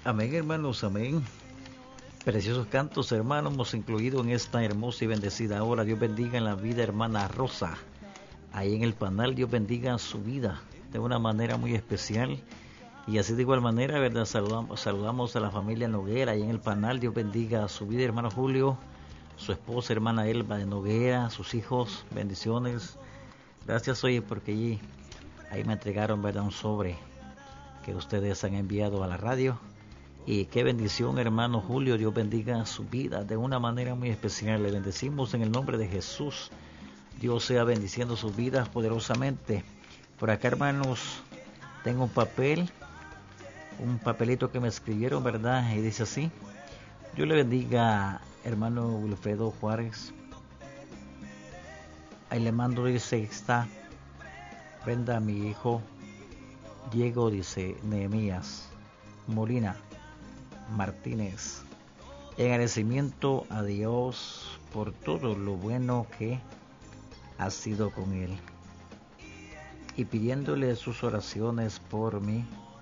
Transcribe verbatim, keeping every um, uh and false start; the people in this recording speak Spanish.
Amén, hermanos, amén. Preciosos cantos, hermanos, hemos incluido en esta hermosa y bendecida hora. Dios bendiga en la vida, hermana Rosa. Ahí en el panel, Dios bendiga su vida de una manera muy especial. Y así de igual manera, ¿verdad? Saludamos, saludamos a la familia Noguera ahí en el panel. Dios bendiga su vida, hermano Julio, su esposa, hermana Elba de Noguera, sus hijos, bendiciones. Gracias, oye, porque allí, ahí me entregaron, ¿verdad? Un sobre que ustedes han enviado a la radio. Y qué bendición, hermano Julio. Dios bendiga su vida de una manera muy especial. Le bendecimos en el nombre de Jesús. Dios sea bendiciendo sus vidas poderosamente. Por acá, hermanos, tengo un papel, un papelito que me escribieron, ¿verdad? Y dice así: Dios le bendiga, hermano Wilfredo Juárez. Ahí le mando, dice, está, prenda a mi hijo Diego, dice Nehemías Molina Martínez, en agradecimiento a Dios por todo lo bueno que ha sido con él, y pidiéndole sus oraciones por mí